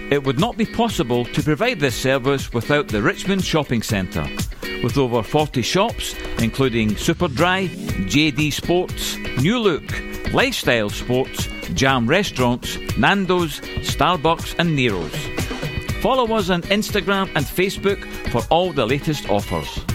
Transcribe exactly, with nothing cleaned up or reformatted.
It would not be possible to provide this service without the Richmond Shopping Centre. With over forty shops, including Superdry, J D Sports, New Look, Lifestyle Sports, Jam Restaurants, Nando's, Starbucks and Nero's. Follow us on Instagram and Facebook for all the latest offers.